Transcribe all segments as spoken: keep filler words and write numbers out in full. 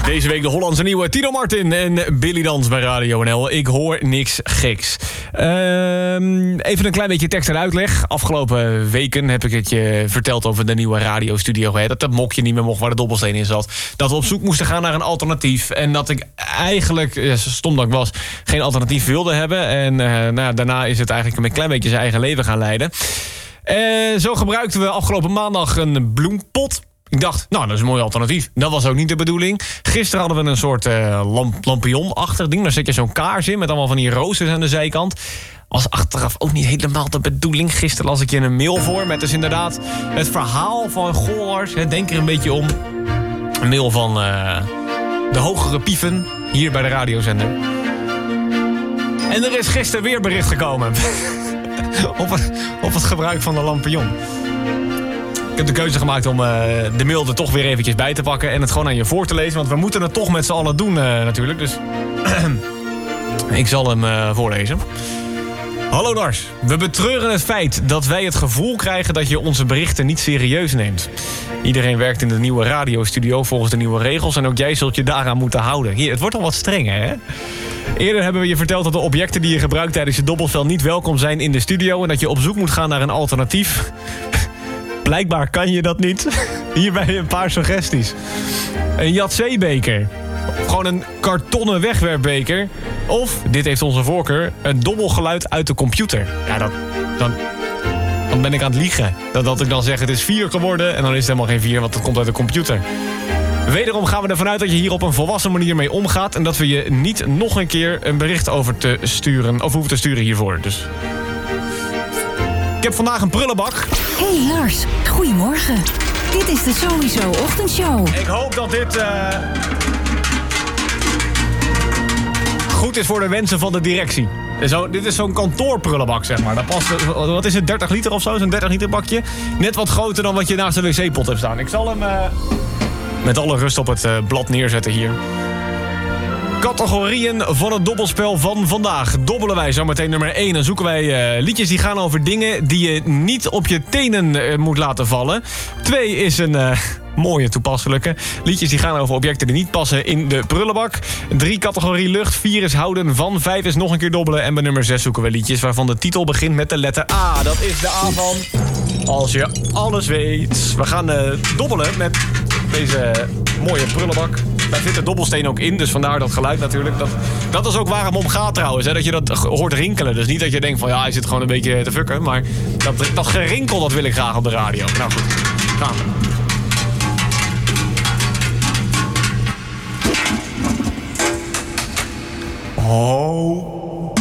Deze week de Hollandse nieuwe Tino Martin en Billy Dans bij Radio N L. Ik hoor niks geks. Uh, even een klein beetje tekst en uitleg. Afgelopen weken heb ik het je verteld over de nieuwe radiostudio. Hè, dat dat mokje niet meer mocht waar de dobbelsteen in zat. Dat we op zoek moesten gaan naar een alternatief. En dat ik eigenlijk, ja, stom dat ik was, geen alternatief wilde hebben. En uh, nou, daarna is het eigenlijk een klein beetje zijn eigen leven gaan leiden. Uh, zo gebruikten we afgelopen maandag een bloempot. Ik dacht, nou, dat is een mooi alternatief. Dat was ook niet de bedoeling. Gisteren hadden we een soort uh, lamp, lampion-achtig ding. Daar zet je zo'n kaars in met allemaal van die roosters aan de zijkant. Was achteraf ook niet helemaal de bedoeling. Gisteren las ik je een mail voor met dus inderdaad het verhaal van Gollars. Denk er een beetje om. Een mail van uh, de hogere pieven hier bij de radiozender. En er is gisteren weer bericht gekomen op, het, op het gebruik van de lampion. Ik heb de keuze gemaakt om uh, de mail er toch weer eventjes bij te pakken en het gewoon aan je voor te lezen. Want we moeten het toch met z'n allen doen uh, natuurlijk. Dus ik zal hem uh, voorlezen. Hallo Lars, we betreuren het feit dat wij het gevoel krijgen dat je onze berichten niet serieus neemt. Iedereen werkt in de nieuwe radiostudio volgens de nieuwe regels en ook jij zult je daaraan moeten houden. Hier, het wordt al wat strenger, hè? Eerder hebben we je verteld dat de objecten die je gebruikt tijdens je dobbelspel niet welkom zijn in de studio en dat je op zoek moet gaan naar een alternatief. Blijkbaar kan je dat niet. Hierbij een paar suggesties. Een Jat-C-beker. Of gewoon een kartonnen wegwerpbeker. Of, dit heeft onze voorkeur, een dobbelgeluid uit de computer. Ja, dat, dan, dan ben ik aan het liegen. Dat, dat ik dan zeg, het is vier geworden en dan is het helemaal geen vier, want het komt uit de computer. Wederom gaan we ervan uit dat je hier op een volwassen manier mee omgaat en dat we je niet nog een keer een bericht over te sturen, of hoeven te sturen hiervoor. Dus ik heb vandaag een prullenbak. Hey Lars, goedemorgen. Dit is de Sowieso Ochtendshow. Ik hoop dat dit uh, goed is voor de wensen van de directie. Zo, dit is zo'n kantoorprullenbak, zeg maar. Dat past, wat is het, dertig liter of zo? Zo'n dertig liter bakje. Net wat groter dan wat je naast de wc-pot hebt staan. Ik zal hem uh, met alle rust op het uh, blad neerzetten hier. Categorieën van het dobbelspel van vandaag. Dobbelen wij zometeen nummer één. Dan zoeken wij uh, liedjes die gaan over dingen die je niet op je tenen uh, moet laten vallen. Twee is een uh, mooie toepasselijke. Liedjes die gaan over objecten die niet passen in de prullenbak. Drie categorie lucht. Vier is houden van. Vijf is nog een keer dobbelen. En bij nummer zes zoeken we liedjes waarvan de titel begint met de letter A. Dat is de A van Als je alles weet. We gaan uh, dobbelen met deze mooie prullenbak. Daar zit de dobbelsteen ook in, dus vandaar dat geluid natuurlijk. Dat, dat is ook waar het om gaat trouwens, hè, dat je dat hoort rinkelen. Dus niet dat je denkt van ja, hij zit gewoon een beetje te fucken. Maar dat, dat gerinkel, dat wil ik graag op de radio. Nou goed, gaan we. Oh.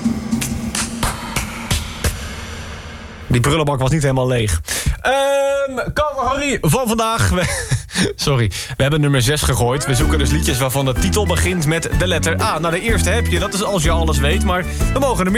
Die prullenbak was niet helemaal leeg. Um, categorie van vandaag. Sorry, we hebben nummer zes gegooid. We zoeken dus liedjes waarvan de titel begint met de letter A. Nou, de eerste heb je, dat is Als je alles weet. Maar we mogen er meer